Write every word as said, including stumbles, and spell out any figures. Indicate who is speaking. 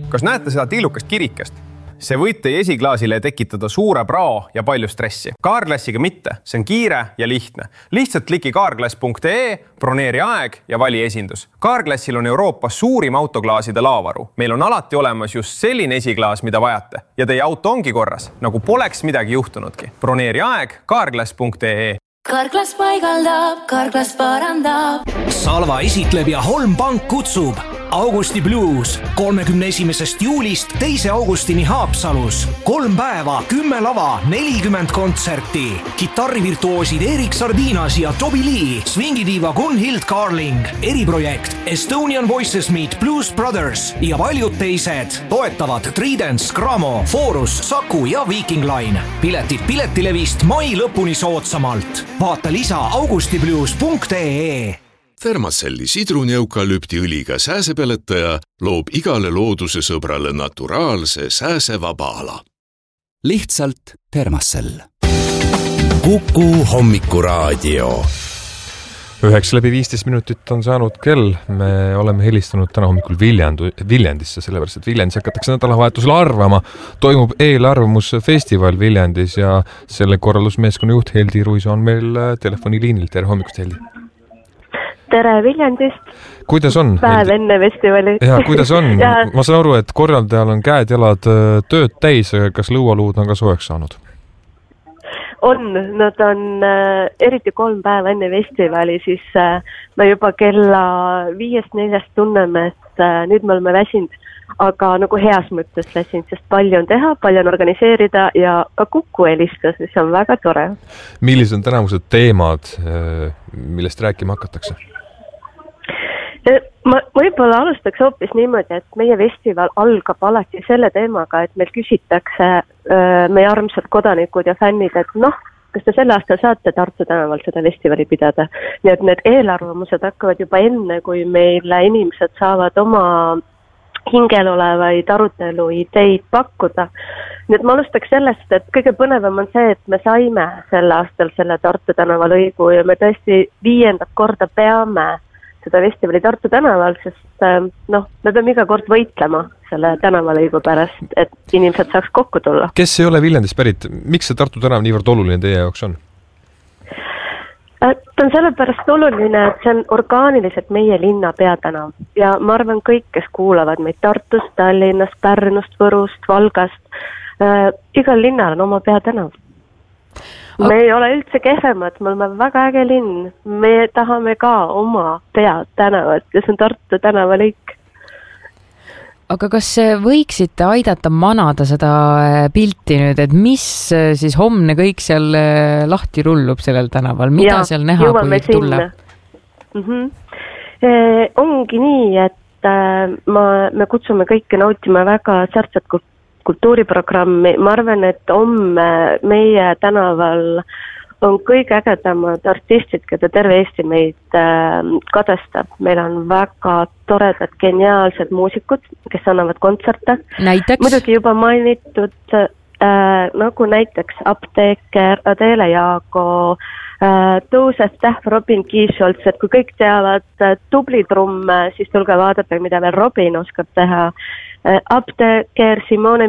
Speaker 1: Kas näete seda tillukast kirikest? See võib teie esiklaasile tekitada suure prao ja palju stressi. Carglassiga mitte, see on kiire ja lihtne. Lihtsalt kliki carglass punkt ee, broneeri aeg ja vali esindus. Carglassil on Euroopas suurim autoklaaside laavaru. Meil on alati olemas just selline esiklaas, mida vajate. Ja teie auto ongi korras, nagu poleks midagi juhtunudki. Broneeri aeg carglass punkt ee.
Speaker 2: Carglass paigaldab, Carglass parandab.
Speaker 3: Salva esitleb ja Holm Pank kutsub. Augusti Blues kolmekümne esimesest juulist teise augustini Haapsalus. Kolm päeva, kümme lava, nelikümmend kontserti. Kitarrivirtuoosid Erik Sardinas ja Toby Lee, swingidiiva Gunhild Carling, eriprojekt Estonian Voices Meet Blues Brothers ja paljud teised. Toetavad Tridents, Gramo, Forus, Saku ja Viking Line. Piletid Piletilevist mai lõpuni soodsamalt. Vaata lisa augustiblues punkt ee.
Speaker 4: Thermacelli sidruneukalüptiõliga sääsepeletaja loob igale looduse sõbrale naturaalse sääsevaba ala.
Speaker 5: Lihtsalt Thermacell. Kuku hommikuraadio.
Speaker 6: Üheks läbi viisteist minutit on saanud kell. Me oleme helistanud täna hommikul Viljandu, Viljandisse, sellepärast, et Viljandis hakatakse nädalavahetusel arvama. Toimub eelarvamusfestival Viljandis ja selle korraldusmeeskonna juht Heldi Ruiso on meil telefoniliinil. Tere hommikust, Heldi!
Speaker 7: Tere Viljandist.
Speaker 6: Kuidas on?
Speaker 7: Päev enne festivali.
Speaker 6: Ja, kuidas on? ja. Ma saan aru, et korraldajal on käed jalad tööd täis, kas lõualuud on ka soojaks saanud?
Speaker 7: On, nad on äh, eriti kolm päeva enne festivali, siis äh, me juba kella viiest neljast tunneme, et äh, nüüd me oleme väsinud, aga nagu heas mõttes väsinud, sest palju on teha, palju on organiseerida ja ka Kuku helistas, mis on väga tore.
Speaker 6: Millised on tänavused teemad, millest rääkima hakatakse?
Speaker 7: Ma võib-olla alustaks hoopis niimoodi, et meie festival algab alati selle teemaga, et meil küsitakse meie armsad kodanikud ja fännid, et noh, kas te selle aasta saate Tartu tänaval seda festivali pidada. Nii et need eelarvamused hakkavad juba enne, kui meil inimesed saavad oma hingel olevaid arutelu ideid pakkuda. Nii et ma alustaks sellest, et kõige põnevam on see, et me saime selle aastal selle Tartu tänaval õigu ja me tõesti viiendat korda peame seda festivali Tartu tänaval, sest noh, me peame iga kord võitlema selle tänavalõigu pärast, et inimesed saaks kokku tulla.
Speaker 6: Kes ei ole Viljandist pärit? Miks see Tartu tänav niivõrd oluline teie jaoks on?
Speaker 7: Ta on sellepärast oluline, et see on orgaaniliselt meie linna peatänav. Ja ma arvan kõik, kes kuulavad meid Tartust, Tallinnast, Pärnust, Võrust, Valgast, äh, igal linnal on oma peatänav. Me ei ole üldse kehvemad, me oleme väga äge linn. Me tahame ka oma pead tänavat ja see on Tartu tänavalõik.
Speaker 8: Aga kas võiksite aidata manada seda pilti nüüd, et mis siis homne kõik seal lahti rullub sellel tänaval? Mida ja, seal näha, kui tulla?
Speaker 7: Mm-hmm. E, ongi nii, et ma, me kutsume kõike nautima väga särtsat kultuuriprogrammi. Ma arvan, et homme meie tänaval on kõige ägedamad artistid, keda terve Eesti meid äh, kadestab. Meil on väga toredad, geniaalsed muusikud, kes annavad kontserte.
Speaker 8: Näiteks?
Speaker 7: Muidugi juba mainitud, äh, nagu näiteks Apteeker, Adele Jaago, äh, Tõuses Tähv, Robin Kiisolts, et kui kõik teavad äh, tubli trumme, siis tulge vaadata, mida veel Robin oskab teha. Apteeker, Simone